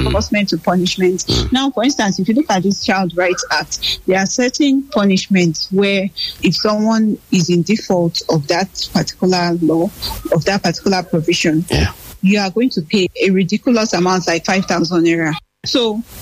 reinforcement to punishment. Now, for instance, if you look at this Child Rights Act, there are certain punishments where if someone is in default of that particular law, of that particular provision, you are going to pay a ridiculous amount like 5,000 naira. So